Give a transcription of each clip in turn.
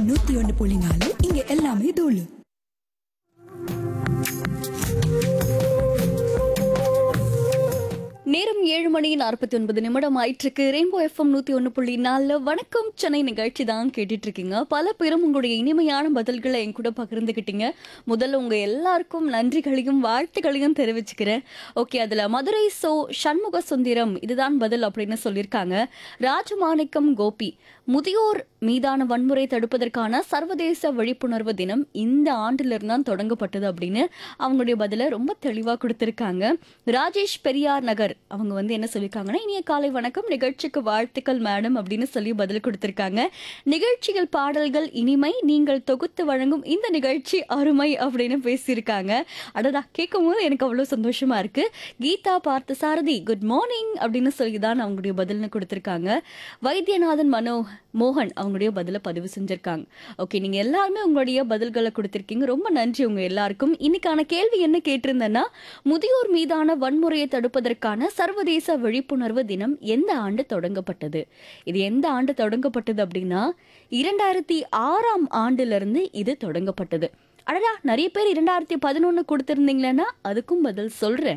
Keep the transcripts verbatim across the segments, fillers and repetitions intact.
நூத்தி ஒன்று புள்ளி நாலு இங்க எல்லாமே தூளு. நேரம் ஏழு மணி நாற்பத்தி ஒன்பது நிமிடம் ஆயிட்டிருக்கு. ரெயின்போ எஃப்எம் நூத்தி ஒன்று புள்ளி நாலு வணக்கம் சென்னை நிகழ்ச்சி தான் கேட்டுட்டு இருக்கீங்க. பல பேரும் உங்களுடைய இனிமையான பதில்களை என் கூட பகிர்ந்துக்கிட்டீங்க. முதல்ல உங்க எல்லாருக்கும் நன்றிகளையும் வாழ்த்துக்களையும் தெரிவிச்சுக்கிறேன். ஓகே, அதுல மதுரை சோ சண்முக சுந்தரம் இதுதான் பதில் அப்படின்னு சொல்லியிருக்காங்க. ராஜமாணிக்கம் கோபி, முதியோர் மீதான வன்முறை தடுப்பதற்கான சர்வதேச விழிப்புணர்வு தினம் இந்த ஆண்டிலிருந்து தான் தொடங்கப்பட்டது அப்படின்னு அவங்களுடைய பதில ரொம்ப தெளிவா கொடுத்திருக்காங்க. ராஜேஷ் பெரியார் நகர் அவங்க வந்து என்ன சொல்லியிருக்காங்கன்னா, இனிய காலை வணக்கம், நிகழ்ச்சிக்கு வாழ்த்துக்கள் மேடம் அப்படின்னு சொல்லி பதில் கொடுத்திருக்காங்க. நிகழ்ச்சிகள் பாடல்கள் இனிமை, நீங்கள் தொகுத்து வழங்கும் இந்த நிகழ்ச்சி அருமை அப்படின்னு பேசியிருக்காங்க. அடடா, கேட்கும் போது எனக்கு அவ்வளவு சந்தோஷமா இருக்கு. கீதா பார்த்த சாரதி குட் மார்னிங் அப்படின்னு சொல்லிதான் அவங்களுடைய பதில்னு கொடுத்திருக்காங்க. வைத்தியநாதன் மனோ மோகன் அவங்களுடைய பதில பதிவு செஞ்சிருக்காங்க. ஓகே, நீங்க எல்லாருமே உங்களுடைய பதில்களை கொடுத்திருக்கீங்க, ரொம்ப நன்றி உங்க எல்லாருக்கும். இன்னைக்கான கேள்வி என்ன கேட்டிருந்தேன்னா, முதியோர் மீதான வன்முறையை தடுப்பதற்கான சர்வதேச விழிப்புணர்வு தினம் எந்த ஆண்டு தொடங்கப்பட்டது? இது எந்த ஆண்டு தொடங்கப்பட்டது அப்படின்னா இரண்டாயிரத்தி ஆறாம் ஆண்டுல இருந்து இது தொடங்கப்பட்டது. அடடா, நிறைய பேர் இரண்டாயிரத்தி பதினொன்னு கொடுத்திருந்தீங்களா, அதுக்கும் பதில் சொல்றேன்.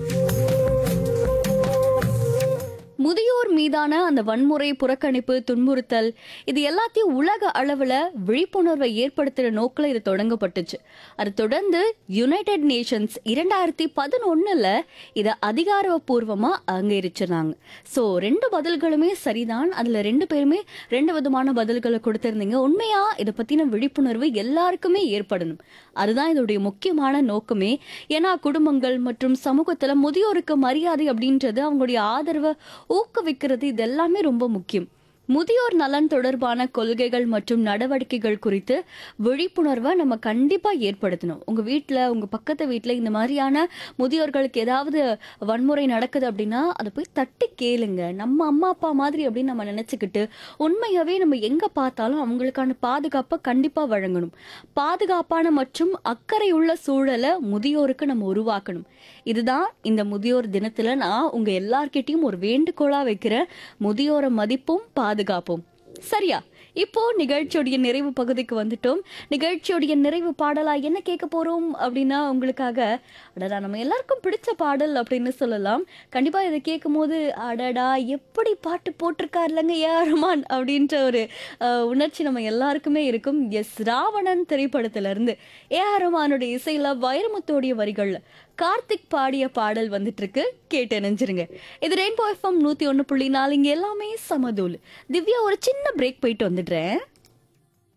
முதியோர் மீதான அந்த வன்முறை, புறக்கணிப்பு, துன்புறுத்தல் இது எல்லாத்தையும் உலக அளவுல விழிப்புணர்வை ஏற்படுத்துற நோக்கில் இது தொடங்கப்பட்டுச்சு. அது தொடர்ந்து யுனைடெட் நேஷன்ஸ் இரண்டாயிரத்தி பதினொன்னுல இதை அதிகாரப்பூர்வமா அங்கீகரிச்சிருந்தாங்க. ஸோ ரெண்டு பதில்களுமே சரிதான். அதுல ரெண்டு பேருமே ரெண்டு விதமான பதில்களை கொடுத்திருந்தீங்க. உண்மையா இதை பத்தின விழிப்புணர்வு எல்லாருக்குமே ஏற்படணும், அதுதான் இதோடைய முக்கியமான நோக்கமே. ஏன்னா குடும்பங்கள் மற்றும் சமூகத்துல முதியோருக்கு மரியாதை அப்படின்றது, அவங்களுடைய ஆதரவை ஊக்குவிக்கிறது, இது எல்லாமே ரொம்ப முக்கியம். முதியோர் நலன் தொடர்பான கொள்கைகள் மற்றும் நடவடிக்கைகள் குறித்து விழிப்புணர்வை நம்ம கண்டிப்பா ஏற்படுத்தணும். உங்க வீட்டுல, உங்க பக்கத்து வீட்டுல இந்த மாதிரியான முதியோர்களுக்கு ஏதாவது வன்முறை நடக்குது அப்படின்னா அதை போய் தட்டி கேளுங்க. நம்ம அம்மா அப்பா மாதிரி அப்படின்னு நம்ம நினைச்சுக்கிட்டு உண்மையாவே நம்ம எங்க பார்த்தாலும் அவங்களுக்கான பாதுகாப்பை கண்டிப்பா வழங்கணும். பாதுகாப்பான மற்றும் அக்கறை உள்ள சூழலை முதியோருக்கு நம்ம உருவாக்கணும். இதுதான் இந்த முதியோர் தினத்துல நான் உங்க எல்லார்கிட்டையும் ஒரு வேண்டுகோளா வைக்கிறேன். முதியோரை மதிப்பும் பாதுகாப்போம். சரியா? இப்போ நிகழ்ச்சியோடைய நிறைவு பகுதிக்கு வந்துட்டோம். நிகழ்ச்சியோடைய நிறைவு பாடலா என்ன கேட்க போறோம் அப்படின்னா, உங்களுக்காக அடடா நம்ம எல்லாருக்கும் பிடிச்ச பாடல் அப்படின்னு சொல்லலாம். கண்டிப்பா இதை கேட்கும் போது அடடா எப்படி பாட்டு போட்டிருக்காரு இல்லைங்க ஏ ஆர் ரஹ்மான் அப்படின்ற ஒரு உணர்ச்சி நம்ம எல்லாருக்குமே இருக்கும். எஸ், ராவணன் திரைப்படத்துல இருந்து ஏ ஆர் ரஹ்மானுடைய இசையில வைரமுத்தோடைய வரிகள்ல கார்த்திக் பாடிய பாடல் வந்துட்டு இருக்கு, கேட்டு நினைஞ்சிருங்க. இது ரெயின்போ எஃப்எம் நூத்தி ஒன்னு புள்ளி நாலு இங்க எல்லாமே சமதூள். திவ்யா ஒரு சின்ன பிரேக் போயிட்டு வந்துடுறேன்.